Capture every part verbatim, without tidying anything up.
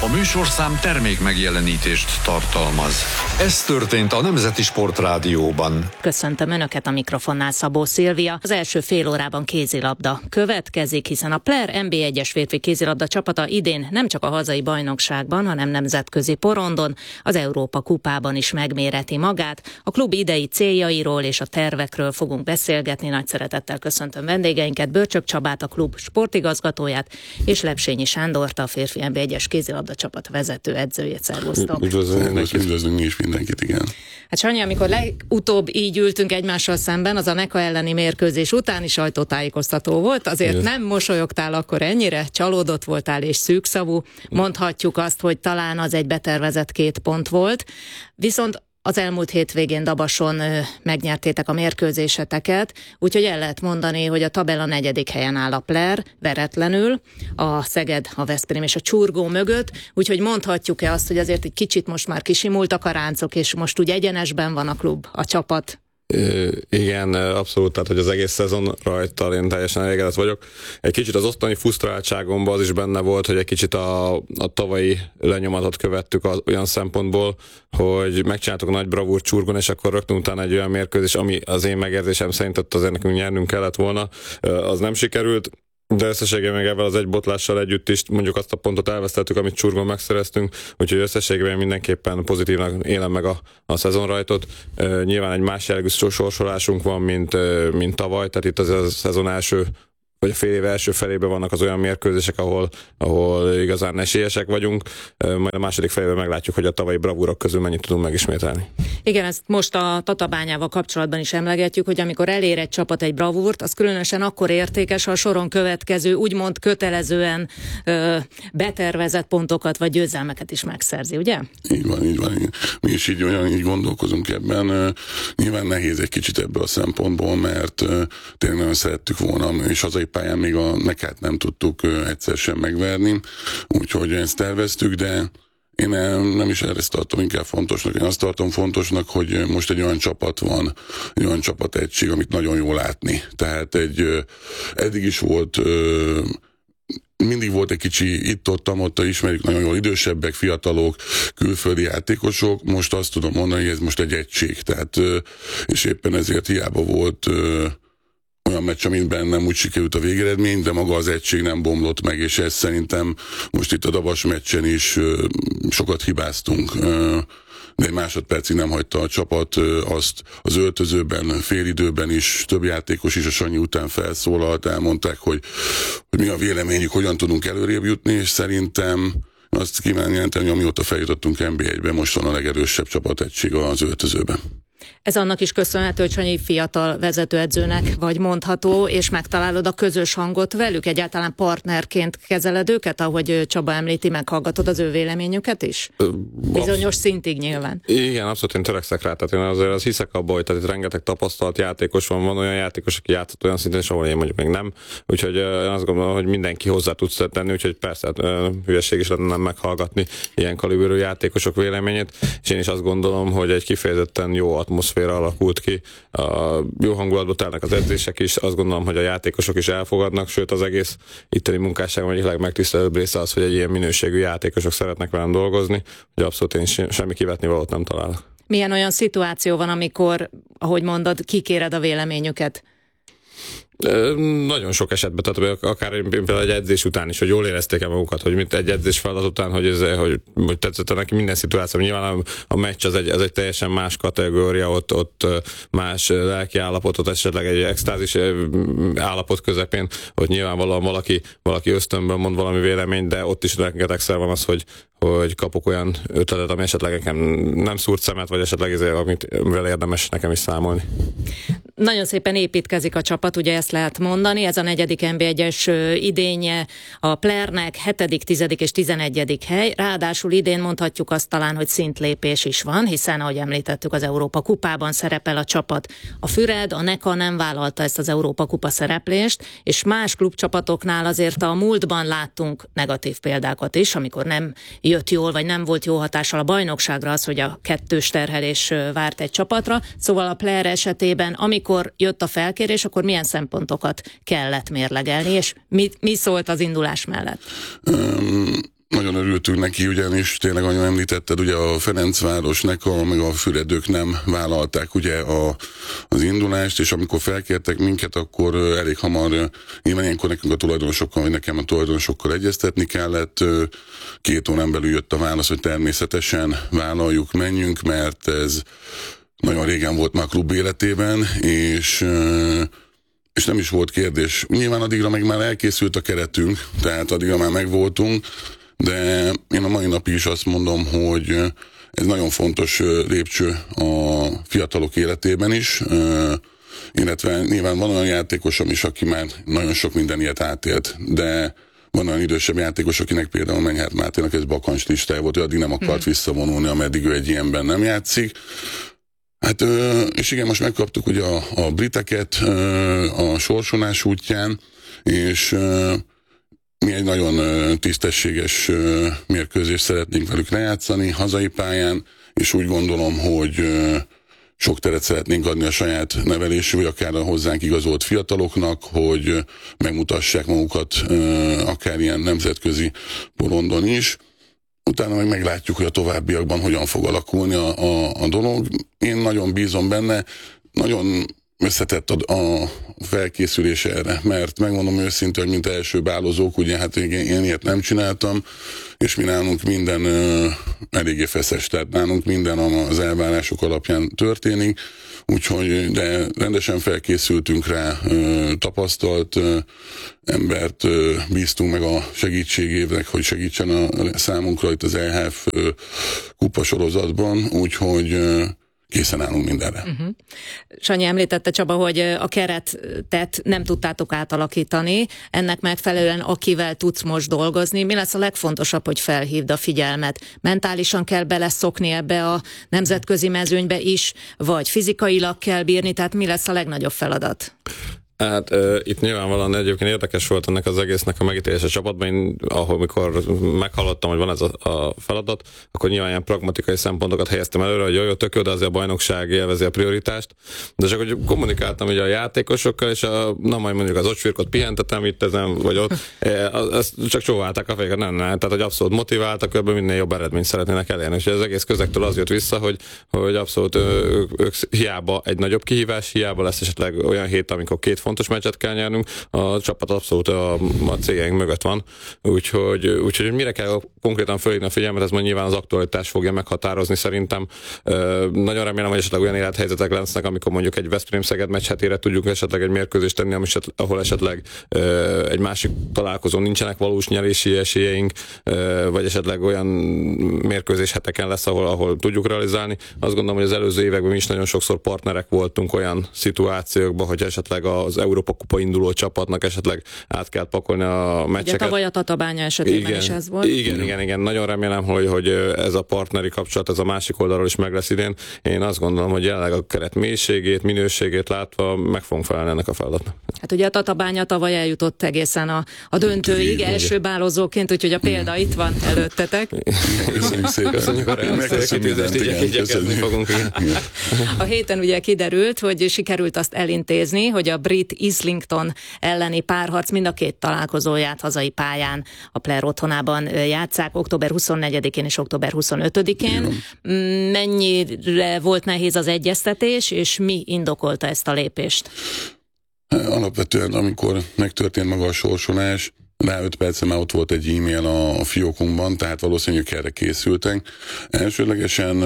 A műsorszám termék megjelenítést tartalmaz. Ez történt a Nemzeti Sportrádióban. Köszöntöm Önöket, a mikrofonnál Szabó Szilvia. Az első fél órában kézilabda következik, hiszen a Player en bé egyes férfi kézilabda csapata idén nem csak a hazai bajnokságban, hanem nemzetközi porondon, az Európa kupában is megméreti magát. A klub idei céljairól és a tervekről fogunk beszélgetni. Nagy szeretettel köszöntöm vendégeinket, Börcsök Csabát, a klub sportigazgatóját, és Lepsényi Sándort, a férfi en bé egyes kézilabda csapat vezető edzőjét. Szervusztok! Üdvözlünk, üdvözlünk mi is mindenkit, igen. Hát Sanyi, amikor legutóbb így ültünk egymással szemben, az a Neka elleni mérkőzés utáni sajtótájékoztató volt, azért igen. Nem mosolyogtál akkor ennyire, csalódott voltál és szűkszavú. Mondhatjuk azt, hogy talán az egy betervezett két pont volt, viszont az elmúlt hétvégén Dabason ö, megnyertétek a mérkőzéseteket, úgyhogy el lehet mondani, hogy a tabella negyedik helyen áll a Player, veretlenül, a Szeged, a Veszprém és a Csurgó mögött, úgyhogy mondhatjuk-e azt, hogy azért egy kicsit most már kisimultak a ráncok, és most úgy egyenesben van a klub, a csapat? Igen, abszolút, tehát hogy az egész szezon rajtal én teljesen elégedett vagyok. Egy kicsit az ottani frusztráltságomban az is benne volt, hogy egy kicsit a, a tavalyi lenyomatot követtük az, olyan szempontból, hogy megcsináltuk a nagy bravúr Csurgon, és akkor rögtön utána egy olyan mérkőzés, ami az én megérzésem szerint ott azért nekünk nyernünk kellett volna, az nem sikerült. De összességében meg ebben az egy botlással együtt is mondjuk azt a pontot elvesztettük, amit Csurgon megszereztünk, úgyhogy összességében mindenképpen pozitívnak élem meg a, a szezonrajtot. Uh, nyilván egy más jellegű sorsolásunk van, mint, uh, mint tavaly, tehát itt az a szezon első vagy a fél év első felében vannak az olyan mérkőzések, ahol, ahol igazán esélyesek vagyunk, majd a második felében meglátjuk, hogy a tavalyi bravúrok közül mennyit tudunk megismételni. Igen, ezt most a Tatabányával kapcsolatban is emlegetjük, hogy amikor elér egy csapat egy bravúrt, az különösen akkor értékes, ha a soron következő, úgymond kötelezően ö, betervezett pontokat vagy győzelmeket is megszerzi, ugye? Így van, így van. Mi is így, olyan, így gondolkozunk ebben. Nyilván nehéz egy kicsit ebből a szempontból, mert tényleg nagyon szerettük volna, és hazai pályán még a Nekát nem tudtuk egyszer sem megverni, úgyhogy ezt terveztük, de én nem is ezt tartom inkább fontosnak. Én azt tartom fontosnak, hogy most egy olyan csapat van, egy olyan csapategység, amit nagyon jól látni. Tehát egy, eddig is volt, mindig volt egy kicsi itt-ott-ott, ismerjük nagyon jól idősebbek, fiatalok, külföldi játékosok, most azt tudom mondani, hogy ez most egy egység. Tehát, és éppen ezért hiába volt olyan meccs, amiben nem úgy sikerült a végeredmény, de maga az egység nem bomlott meg, és ez szerintem most itt a Dabas meccsen is sokat hibáztunk, de egy másodpercig nem hagyta a csapat azt az öltözőben, félidőben is, több játékos is a Sanyi után felszólalt, elmondták, hogy, hogy mi a véleményük, hogyan tudunk előrébb jutni, és szerintem azt kíván jelenteni, hogy amióta feljutottunk en bé egybe, most van a legerősebb csapategység az öltözőben. Ez annak is köszönhető, hogy Sanyi fiatal vezetőedzőnek vagy mondható, és megtalálod a közös hangot velük, egyáltalán partnerként kezeled őket, ahogy Csaba említi, meghallgatod az ő véleményüket is? Bizonyos szintig nyilván. Igen, abszolút én törekszek rá, tehát én azért az hiszek abban, hogy tehát itt rengeteg tapasztalt játékos van, van olyan játékos, aki játszott olyan szinten, és ahol én mondjuk még nem, úgyhogy én azt gondolom, hogy mindenki hozzá tudsz tenni, úgyhogy persze hát, hülyeség is lenne nem meghallgatni ilyen kaliberű játékosok véleményét, és én is azt gondolom, hogy egy kifejezetten jó atmoszféra alakult ki, a jó hangulatba telnek az edzések is, azt gondolom, hogy a játékosok is elfogadnak, sőt az egész itteni munkásságom egyik legmegtisztelőbb része az, hogy egy ilyen minőségű játékosok szeretnek velem dolgozni, hogy abszolút én semmi kivetni valót nem találok. Milyen olyan szituáció van, amikor, ahogy mondod, kikéred a véleményüket? Nagyon sok esetben, tehát akár például egy edzés után is, hogy jól érezték-e magukat, hogy mit egy edzés feladat után, hogy, ez, hogy, hogy tetszett neki minden szituáció. Nyilván a, a meccs az egy, az egy teljesen más kategória, ott, ott más lelki állapotot, esetleg egy extázis állapot közepén, hogy nyilvánvalóan valaki, valaki ösztönből mond valami véleményt, de ott is rengetegszer van az, hogy hogy kapok olyan ötletet, ami esetleg nekem nem szúrt szemet, vagy esetleg ezért, amit vele érdemes nekem is számolni. Nagyon szépen építkezik a csapat, ugye ezt lehet mondani, ez a negyedik en bé egyes idénye a Playernek, hetedik, tizedik és tizenegyedik hely, ráadásul idén mondhatjuk azt talán, hogy szintlépés is van, hiszen ahogy említettük, az Európa kupában szerepel a csapat. A Füred, a Neka nem vállalta ezt az Európa kupa szereplést, és más klubcsapatoknál azért a múltban láttunk negatív példákat is, amikor nem jött jól, vagy nem volt jó hatással a bajnokságra az, hogy a kettős terhelés várt egy csapatra. Szóval a Player esetében, amikor jött a felkérés, akkor milyen szempontokat kellett mérlegelni, és mi, mi szólt az indulás mellett? Um, nagyon nagyon örültünk neki, ugyanis tényleg, ahogy említetted, ugye a Ferencvárosnak, a, meg a Füredők nem vállalták ugye a, az indulást, és amikor felkértek minket, akkor elég hamar, nyilván ilyenkor nekünk a tulajdonosokkal, vagy nekem a tulajdonosokkal egyeztetni kellett, két órán belül jött a válasz, hogy természetesen vállaljuk, menjünk, mert ez nagyon régen volt már a klub életében, és és nem is volt kérdés. Nyilván addigra meg már elkészült a keretünk, tehát addigra már megvoltunk, de én a mai napig is azt mondom, hogy ez nagyon fontos lépcső a fiatalok életében is, illetve nyilván van olyan játékosom is, aki már nagyon sok minden ilyet átélt, de van olyan idősebb játékos, akinek például Menyhárt Máténak ez bakancs listája volt, hogy addig nem akart hmm. visszavonulni, ameddig ő egy ilyenben nem játszik. Hát, és igen, most megkaptuk ugye a, a briteket a sorsolás útján, és mi egy nagyon tisztességes mérkőzést szeretnénk velük lejátszani hazai pályán, és úgy gondolom, hogy sok teret szeretnénk adni a saját nevelésű, vagy akár a hozzánk igazolt fiataloknak, hogy megmutassák magukat akár ilyen nemzetközi porondon is. Utána meg meglátjuk, hogy a továbbiakban hogyan fog alakulni a, a, a dolog. Én nagyon bízom benne, nagyon összetett a, a felkészülés erre, mert megmondom őszintén, hogy mint első bálozók, ugye hát én, én ilyet nem csináltam, és mi nálunk minden ö, eléggé feszes, tehát nálunk minden az elvárások alapján történik, úgyhogy de rendesen felkészültünk rá, ö, tapasztalt ö, embert ö, bíztunk meg a segítségévnek, hogy segítsen a számunkra itt az E H F ö, kupasorozatban, úgyhogy ö, készen állunk mindenre. Uh-huh. Sanyi, említette Csaba, hogy a keretet nem tudtátok átalakítani, ennek megfelelően akivel tudsz most dolgozni. Mi lesz a legfontosabb, hogy felhívd a figyelmet? Mentálisan kell beleszokni ebbe a nemzetközi mezőnybe is, vagy fizikailag kell bírni, tehát mi lesz a legnagyobb feladat? Hát uh, itt nyilvánvalóan egyébként érdekes volt ennek az egésznek a megítélése csapatban. Én, ahol mikor meghallottam, hogy van ez a, a feladat, akkor nyilván ilyen pragmatikai szempontokat helyeztem előre, hogy jó, jó, tök jó, de azért a bajnokság élvezi a prioritást. De csak hogy kommunikáltam ugye a játékosokkal, és a, na majd mondjuk az ocsvirkot pihentetem itt ezen, vagy ott, ezt csak csóválták a fejeket, nem, nem, tehát hogy abszolút motiváltak, ebből minél jobb eredményt szeretnének elérni. És az egész közektől az jött vissza, hogy, hogy abszolút ők, ők hiába egy nagyobb kihívás, hiába lesz esetleg olyan hét, amikor két fontos meccset kell nyernünk, a csapat abszolút a, a céljaink mögött van, úgyhogy, úgyhogy mire kell konkrétan fölhívni a figyelmet, ez majd nyilván az aktualitás fogja meghatározni szerintem. Ö, nagyon remélem, hogy esetleg olyan élethelyzetek lesznek, amikor mondjuk egy Veszprém-Szeged meccs hetére tudjuk esetleg egy mérkőzést tenni, ahol esetleg ö, egy másik találkozón nincsenek valós nyerési esélyeink, ö, vagy esetleg olyan mérkőzés heteken lesz, ahol, ahol tudjuk realizálni. Azt gondolom, hogy az előző években mi is nagyon sokszor partnerek voltunk olyan szituációkban, hogy esetleg az Európa Kupa induló csapatnak esetleg át kell pakolni a meccseket. Ugye tavaly a Tatabánya esetében igen, is ez volt. Igen, igen, igen. Nagyon remélem, hogy, hogy ez a partneri kapcsolat, ez a másik oldalról is meg lesz idén. Én azt gondolom, hogy jelenleg a keret mélységét, minőségét látva meg fogunk felelni ennek a feladatnak. Hát ugye a Tatabánya tavaly eljutott egészen a, a döntőig, első bálozóként, úgyhogy a példa itt van előttetek. Köszönjük szépen. Köszönjük a rendelkezést, fogunk. A héten ugye kiderült, hogy sikerült azt elintézni, hogy a brit Islington elleni párharc mind a két találkozóját hazai pályán a Player otthonában játsszák, október huszonnegyedikén és október huszonötödikén. Igen. Mennyire volt nehéz az egyeztetés, és mi indokolta ezt a lépést? Alapvetően, amikor megtörtént maga a sorsolás, rá öt percen már ott volt egy e-mail a fiókunkban, tehát valószínűleg erre készültek. Elsődlegesen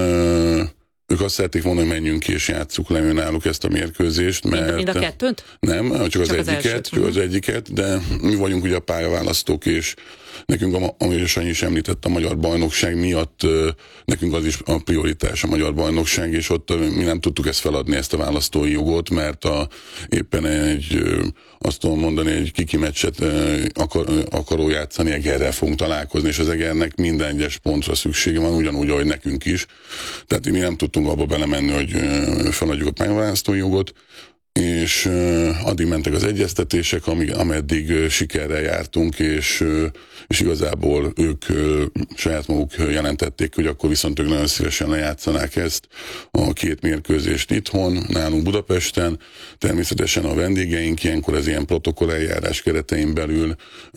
ők azt szerették volna, hogy menjünk ki és játsszuk le náluk ezt a mérkőzést, mert... Mind a kettőt? Nem, csak, csak az, az egyiket, csak az egyiket, de mi vagyunk ugye a pályaválasztók, és nekünk, ahogy Sanyi is említett, a magyar bajnokság miatt nekünk az is a prioritás a magyar bajnokság, és ott mi nem tudtuk ezt feladni, ezt a választói jogot, mert a, éppen egy, azt tudom mondani, egy kiki meccset akar, akaró játszani, Egerrel fogunk találkozni, és az Egernek minden egyes pontra szüksége van, ugyanúgy, ahogy nekünk is. Tehát mi nem tudtunk abba belemenni, hogy feladjuk a pályaválasztói jogot. és addig mentek az egyeztetések, amíg, ameddig sikerrel jártunk, és, és igazából ők saját maguk jelentették, hogy akkor viszont ők nagyon szívesen lejátszanák ezt a két mérkőzést itthon, nálunk Budapesten. Természetesen a vendégeink ilyenkor ez ilyen protokolleljárás keretein belül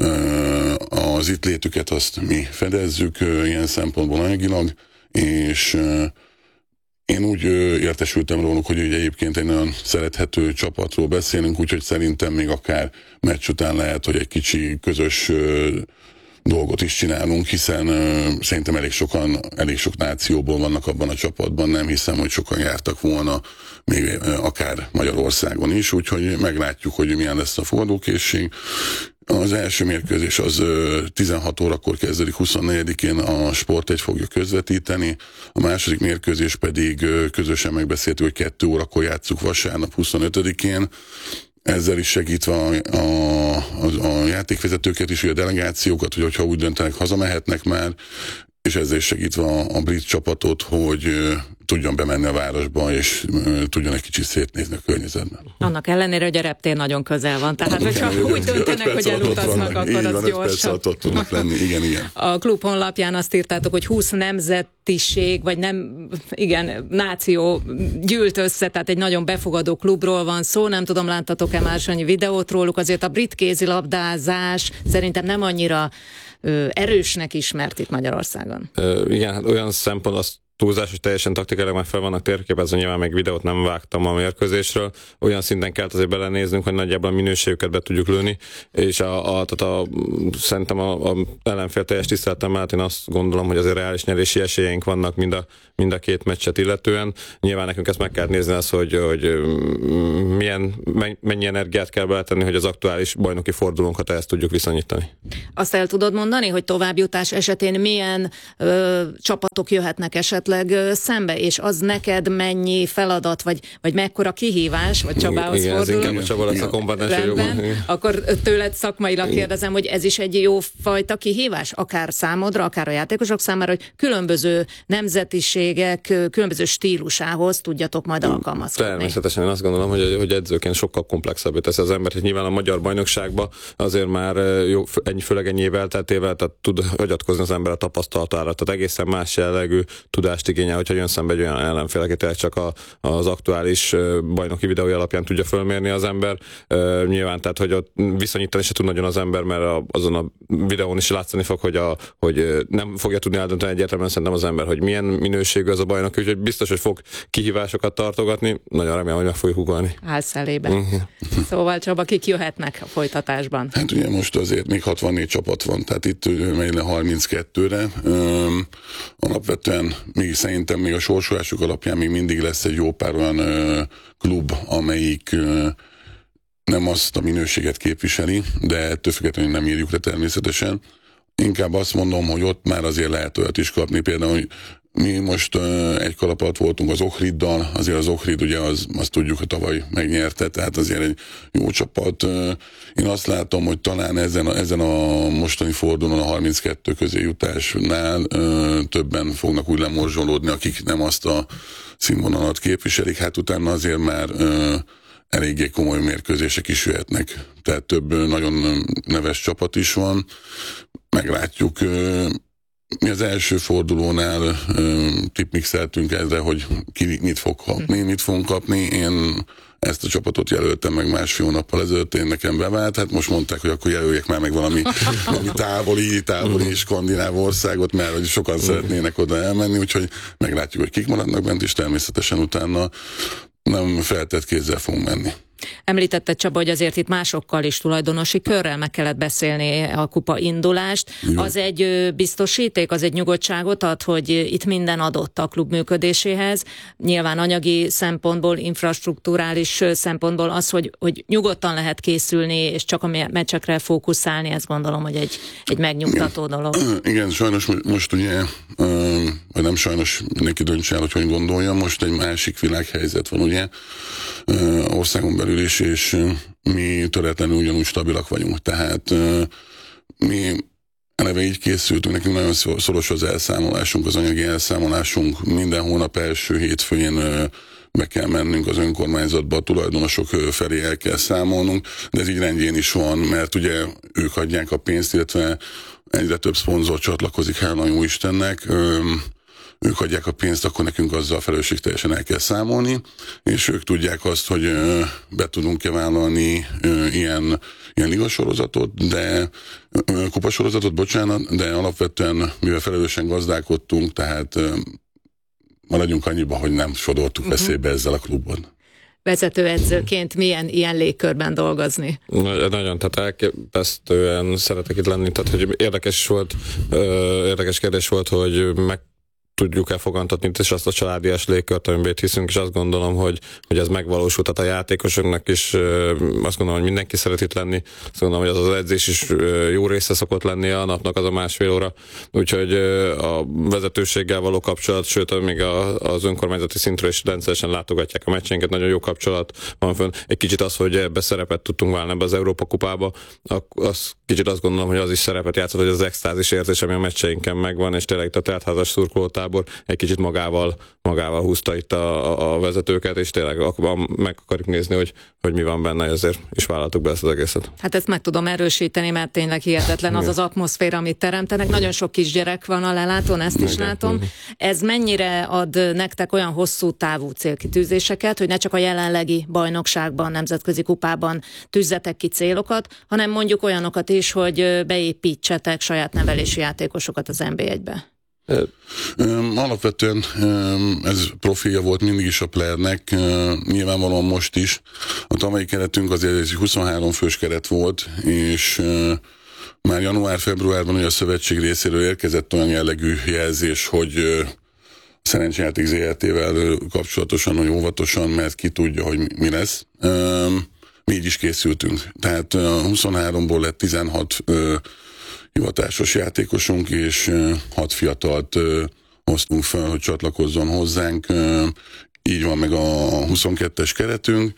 az itt létüket azt mi fedezzük ilyen szempontból anyagilag, és én úgy ö, értesültem róluk, hogy ugye egyébként egy nagyon szerethető csapatról beszélünk, úgyhogy szerintem még akár meccs után lehet, hogy egy kicsi közös ö, dolgot is csinálunk, hiszen ö, szerintem elég sokan, elég sok nációból vannak abban a csapatban, nem hiszem, hogy sokan jártak volna még ö, akár Magyarországon is, úgyhogy meglátjuk, hogy milyen lesz a fordulókészség. Az első mérkőzés az tizenhat órakor kezdődik, huszonnegyedikén a Sport egy fogja közvetíteni, a második mérkőzés pedig közösen megbeszéltük, hogy kettő órakor játsszuk vasárnap huszonötödikén, ezzel is segítve a, a, a, a játékvezetőket is, hogy a delegációkat, hogy hogyha úgy döntenek, hazamehetnek már, és ezzel is segítve a, a brit csapatot, hogy uh, tudjon bemenni a városba, és uh, tudjon egy kicsit szétnézni a környezetben. Annak ellenére, hogy a reptér nagyon közel van, tehát hogyha úgy döntenek, hogy elutaznak, akkor az gyorsan. Ott tudnak lenni, igen, igen. A klub honlapján azt írtátok, hogy húsz nemzetiség, vagy nem, igen, náció gyűlt össze, tehát egy nagyon befogadó klubról van szó, nem tudom, láttatok-e már annyi videót róluk, azért a brit kézilabdázás szerintem nem annyira erősnek ismert itt Magyarországon. Ö, igen, hát olyan szempont az túlzás, hogy teljesen taktikailag már fel vannak térképezve, nyilván még videót nem vágtam a mérkőzésről, olyan szinten kellett azért belenéznünk, hogy nagyjából a minőségüket be tudjuk lőni, és a, a, tehát a, szerintem a, a ellenfél teljes tiszteletem mellett én azt gondolom, hogy azért reális nyerési esélyeink vannak mind a, mind a két meccset illetően. Nyilván nekünk ezt meg kell nézni az, hogy, hogy milyen, mennyi energiát kell beletenni, hogy az aktuális bajnoki fordulónkat ezt tudjuk viszonyítani. Azt el tudod mondani, hogy továbbjutás esetén milyen ö, csapatok jöhetnek esetleg szembe, és az neked mennyi feladat, vagy, vagy mekkora kihívás, vagy Csabához igen, fordul? Igen, ez inkább a Csaba lesz a kompetens jobban. Akkor tőled szakmailag kérdezem, hogy ez is egy jó fajta kihívás, akár számodra, akár a játékosok számára, hogy különböző nemzetiségek, különböző stílusához tudjatok majd alkalmazkodni. Természetesen én azt gondolom, hogy, hogy edzőként sokkal komplexebbé teszi az embert, hogy nyilván a magyar bajnokságban azért már jó, ennyi, főleg ennyi év elteltével, tehát tud hagyatkozni az ember a tapasztalatára, tehát egészen más jellegű tudást igényel, hogyha jön szembe egy olyan ellenfél, akit csak a, az aktuális bajnoki videója alapján tudja fölmérni az ember. Uh, nyilván, tehát, hogy ott viszonyítani se tud nagyon az ember, mert a, azon a videón is látszani fog, hogy, a, hogy nem fogja tudni eldönteni egyértelműen szerintem az ember, hogy milyen minőségű az a bajnok, úgyhogy biztos, hogy fog kihívásokat tartogatni. Nagyon remélem, hogy meg fogjuk ugolni. Állsz elébe. Uh-huh. Szóval Csaba, kik jöhetnek a folytatásban? Hát ugye most azért még hatvannégy csapat van, tehát itt megy le harminckettőre. Um, alapvetően még szerintem még a sorsolásuk alapján még mindig lesz egy jó pár olyan uh, klub, amelyik uh, nem azt a minőséget képviseli, de ettől függetlenül nem írjuk le természetesen. Inkább azt mondom, hogy ott már azért lehet olyat is kapni, például, hogy mi most uh, egy kalap alatt voltunk az Ohriddal, azért az Ohrid ugye az, azt tudjuk, hogy tavaly megnyerte, tehát azért egy jó csapat. Uh, én azt látom, hogy talán ezen a, ezen a mostani fordulón a harminckettő közé jutásnál uh, többen fognak úgy lemorzsolódni, akik nem azt a színvonalat képviselik, hát utána azért már uh, eléggé komoly mérkőzések is jöhetnek. Tehát több uh, nagyon neves csapat is van. Meglátjuk. Uh, Mi az első fordulónál uh, tipmixeltünk ezre, hogy ki mit fog kapni, mit fogunk kapni. Én ezt a csapatot jelöltem meg másfél hónappal ezelőtt, én nekem bevált. Hát most mondták, hogy akkor jelöljek már meg valami, valami távoli, távoli skandináv országot, mert hogy sokan szeretnének oda elmenni, úgyhogy meglátjuk, hogy kik maradnak bent, és természetesen utána nem feltett kézzel fogunk menni. Említette Csaba, hogy azért itt másokkal is tulajdonosi körrel meg kellett beszélni a kupa indulást. Jó. Az egy biztosíték, az egy nyugodtságot ad, hogy itt minden adott a klub működéséhez. Nyilván anyagi szempontból, infrastrukturális szempontból az, hogy, hogy nyugodtan lehet készülni, és csak a meccsekre fókuszálni, ezt gondolom, hogy egy, egy megnyugtató Igen. dolog. Igen, sajnos most ugye, vagy nem sajnos, mindenki döntse el, hogy hogy gondolja, most egy másik világhelyzet van, ugye, országon belül is, és mi töretlenül ugyanúgy stabilak vagyunk. Tehát mi eleve így készültünk, nekünk nagyon szoros az elszámolásunk, az anyagi elszámolásunk. Minden hónap első hétfőjén be kell mennünk az önkormányzatba, a tulajdonosok felé el kell számolnunk, de ez így rendjén is van, mert ugye ők adják a pénzt, illetve egyre több szponzor csatlakozik, hála jó Istennek, ők adják a pénzt, akkor nekünk azzal felelősségteljesen el kell számolni, és ők tudják azt, hogy be tudunk-e vállalni ilyen, ilyen ligasorozatot, de kupasorozatot, bocsánat, de alapvetően, mivel felelősen gazdálkodtunk, tehát maradjunk annyiba, hogy nem sodortuk uh-huh. veszélybe ezzel a klubban. Vezetőedzőként milyen ilyen légkörben dolgozni? Nagyon, tehát elképesztően szeretek itt lenni, tehát hogy érdekes volt, érdekes kérdés volt, hogy meg tudjuk-e fogantatni és azt a családias légkört, amiben itt hiszünk, és azt gondolom, hogy, hogy ez megvalósult. Tehát a játékosoknak is azt gondolom, hogy mindenki szeret itt lenni. Azt gondolom, hogy az az edzés is jó része szokott lenni a napnak, az a másfél óra. Úgyhogy a vezetőséggel való kapcsolat, sőt, még az önkormányzati szintről is rendszeresen látogatják a meccseinket, nagyon jó kapcsolat van fönn. Egy kicsit az, hogy ebbe szerepet tudtunk válni ebbe az Európa kupába, az kicsit azt gondolom, hogy az is szerepet játszott, hogy az extázis érzés, ami a meccseinken megvan, és tényleg a teltházas szurkolótábor egy kicsit magával, magával húzta itt a, a vezetőket, és tényleg meg akarjuk nézni, hogy, hogy mi van benne, ezért is vállaltuk be ezt az egészet. Hát ezt meg tudom erősíteni, mert tényleg hihetetlen az az atmoszféra, amit teremtenek. Nagyon sok kisgyerek van a lelátón, ezt is Igen. látom. Ez mennyire ad nektek olyan hosszú távú célkitűzéseket, hogy ne csak a jelenlegi bajnokságban, nemzetközi kupában tűzzetek ki célokat, hanem mondjuk olyanokat is, hogy beépítsetek saját nevelési játékosokat az en bé egybe? Alapvetően ez profilja volt mindig is a Playernek, nyilvánvalóan most is. A tavalyi keretünk azért egy huszonhárom fős keret volt, és már január-februárban a szövetség részéről érkezett olyan jellegű jelzés, hogy a Szerencsejáték zé er té-vel kapcsolatosan, hogy óvatosan, mert ki tudja, hogy mi lesz. Mi így is készültünk. Tehát huszonháromból lett tizenhat hivatásos játékosunk, és hat fiatalt hoztunk fel, hogy csatlakozzon hozzánk. Így van meg a huszonkettes keretünk.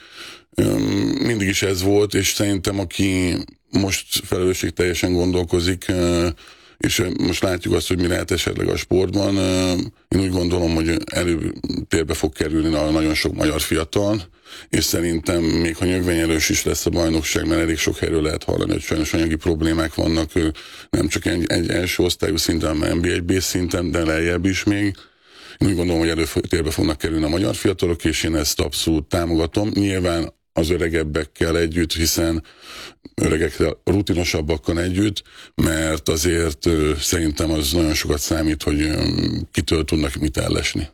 Mindig is ez volt, és szerintem aki most felelősségteljesen gondolkozik, és most látjuk azt, hogy mi lehet esetleg a sportban, én úgy gondolom, hogy előtérbe fog kerülni nagyon sok magyar fiatal, és szerintem még ha nyögvenyelős is lesz a bajnokság, mert elég sok helyről lehet hallani, hogy sajnos anyagi problémák vannak, nem csak egy, egy első osztályú szinten, hanem en bé egy bé szinten, de lejjebb is még. Én úgy gondolom, hogy előtérbe fognak kerülni a magyar fiatalok, és én ezt abszolút támogatom. Nyilván az öregebbekkel együtt, hiszen öregekkel, rutinosabbakkal együtt, mert azért szerintem az nagyon sokat számít, hogy kitől tudnak mit ellesni.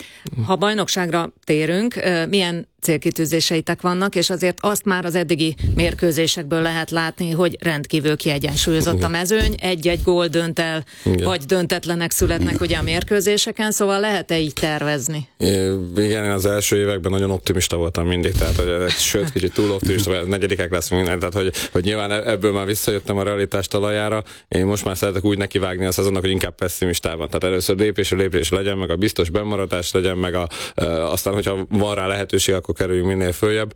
Ha bajnokságra térünk, milyen célkitűzéseitek vannak, és azért azt már az eddigi mérkőzésekből lehet látni, hogy rendkívül kiegyensúlyozott Igen. a mezőny, egy-egy gól dönt el, Igen. vagy döntetlenek születnek Igen. ugye a mérkőzéseken, szóval lehet-e így tervezni? Igen, én az első években nagyon optimista voltam mindig, tehát hogy, sőt, kicsit túl optimista, negyedikek lesz minden, tehát hogy, hogy nyilván ebből már visszajöttem a realitás talajára, én most már szeretek úgy nekivágni a szezonnak, hogy inkább pessimistában. Tehát először lépésre lépés legyen, meg a biztos bemaradás legyen, meg a, e, aztán, hogyha van rá lehetőség, akkor kerüljünk minél följebb.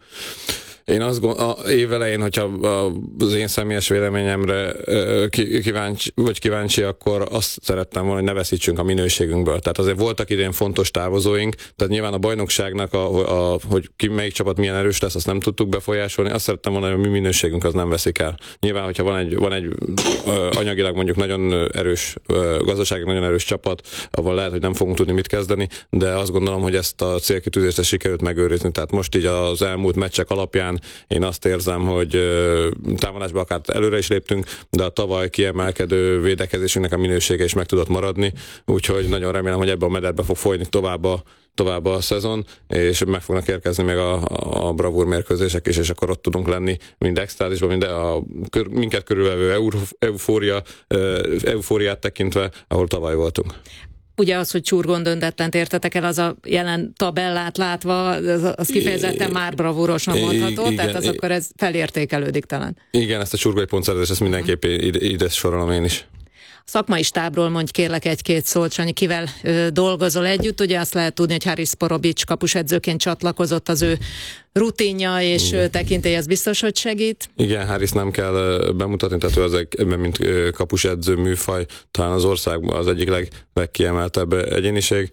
Én azt gondolom, évelején, hogyha az én személyes véleményemre kíváncsi, vagy kíváncsi, akkor azt szerettem volna, hogy ne veszítsünk a minőségünkből. Tehát azért voltak idén fontos távozóink, tehát nyilván a bajnokságnak, a, a, hogy ki, melyik csapat milyen erős lesz, azt nem tudtuk befolyásolni. Azt szerettem volna, hogy a mi minőségünk az nem veszik el. Nyilván, hogyha van egy, van egy anyagilag mondjuk nagyon erős, gazdaságilag nagyon erős csapat, ahol lehet, hogy nem fogunk tudni mit kezdeni, de azt gondolom, hogy ezt a célkitűzést sikerült megőrizni. Tehát most így az elmúlt meccsek alapján én azt érzem, hogy támadásba akár előre is léptünk, de a tavaly kiemelkedő védekezésünknek a minősége is meg tudott maradni, úgyhogy nagyon remélem, hogy ebben a mederbe fog folyni tovább a, tovább a szezon, és meg fognak érkezni még a, a bravúr mérkőzések is, és akkor ott tudunk lenni mind extázisban, mind a minket körülvevő eufória, eufóriát tekintve, ahol tavaly voltunk. Ugye az, hogy csurgon döntetlent értetek el, az a jelen tabellát látva, az, az kifejezetten már bravúrosnak mondható, igen, tehát az igen. Akkor ez felértékelődik talán. Igen, ezt a csurgói pontszerzést, ezt mindenképp ide, ide sorolom én is. Szakmai stábról mondj kérlek egy-két szót, Sanyi, kivel ö, dolgozol együtt? Ugye azt lehet tudni, hogy Haris Porobics kapusedzőként csatlakozott az ő rutinja és Igen. tekintély, az biztos, hogy segít. Igen, Harris nem kell bemutatni, tehát ő az egy, mint kapusedző műfaj, talán az országban az egyik leg, legkiemeltebb egyéniség.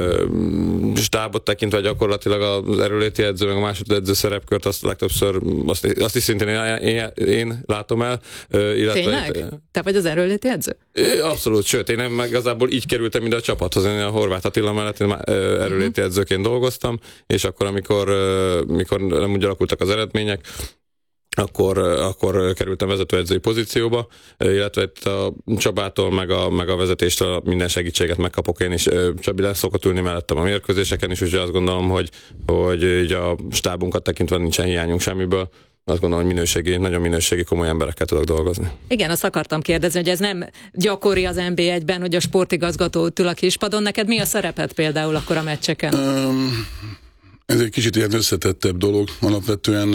Stábot tekintve gyakorlatilag az erőléti edző, meg a másodedző szerepkört azt legtöbbször, azt, azt is szintén én, én, én látom el. Illetve, Tényleg? Te vagy az erőléti edző? Abszolút, sőt, én meg igazából így kerültem ide a csapathoz, én a Horváth Attila mellett én erőléti edzőként dolgoztam, és akkor, amikor, amikor nem úgy alakultak az eredmények, akkor, akkor kerültem vezetőedzői pozícióba, illetve itt a Csabától, meg a, meg a vezetéstől minden segítséget megkapok én is. Csabi le szokott ülni mellettem a mérkőzéseken is, úgyhogy azt gondolom, hogy, hogy így a stábunkat tekintve nincsen hiányunk semmiből. Azt gondolom, hogy minőségi, nagyon minőségi, komoly emberekkel tudok dolgozni. Igen, azt akartam kérdezni, hogy ez nem gyakori az en bé egyben, hogy a sportigazgató ül a kispadon. Neked mi a szereped például akkor a meccseken? Um, ez egy kicsit ilyen összetettebb dolog. Alapvetően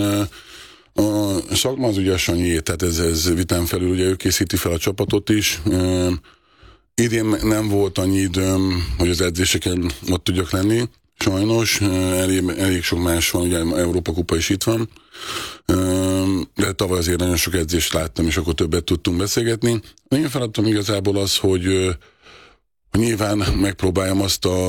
a szakma az ugye a Sanyié, tehát ez, ez vitán felül, ugye ő készíti fel a csapatot is. Um, idén nem volt annyi időm, hogy az edzéseken ott tudjak lenni. Sajnos, elég, elég sok más van, ugye Európa kupa is itt van, de tavaly azért nagyon sok edzést láttam, és akkor többet tudtunk beszélgetni. Én feladtam igazából az, hogy, hogy nyilván megpróbáljam azt a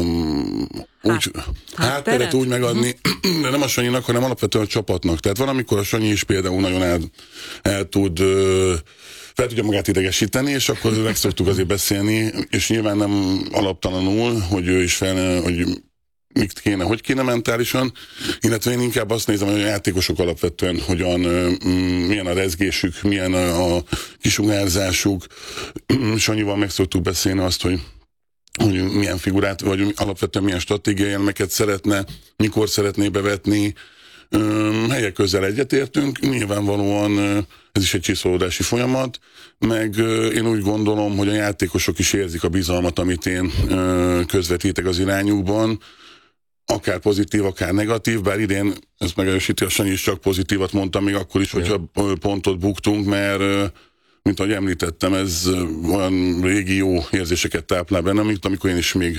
úgy, hát, hátteret úgy megadni, de nem a Sanyinak, hanem alapvetően a csapatnak. Tehát van, amikor a Sanyi is például nagyon el, el tud... fel tudja magát idegesíteni, és akkor meg szoktuk azért beszélni, és nyilván nem alaptalanul, hogy ő is fel, hogy mit kéne, hogy kéne mentálisan, illetve én inkább azt nézem, hogy a játékosok alapvetően hogyan, milyen a rezgésük, milyen a kisugárzásuk. Sanyival meg szoktuk beszélni azt, hogy hogy milyen figurát, vagy alapvetően milyen stratégiai elemeket szeretne, mikor szeretné bevetni. Helyek közel egyetértünk, nyilvánvalóan ez is egy csiszolódási folyamat, meg én úgy gondolom, hogy a játékosok is érzik a bizalmat, amit én közvetítek az irányukban, akár pozitív, akár negatív, bár idén, ezt megerősíti a Sanyi is, csak pozitívat mondtam, még akkor is, hogyha pontot buktunk, mert mint ahogy említettem, ez olyan régi jó érzéseket táplál bennem, mint amikor én is még